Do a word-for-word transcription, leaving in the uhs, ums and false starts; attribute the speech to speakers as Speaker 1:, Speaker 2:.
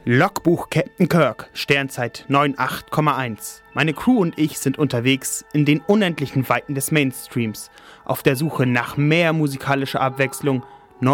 Speaker 1: Logbuch Captain Kirk, Sternzeit neun acht Komma eins. Meine Crew und ich sind unterwegs in den unendlichen Weiten des Mainstreams, auf der Suche nach mehr musikalischer Abwechslung,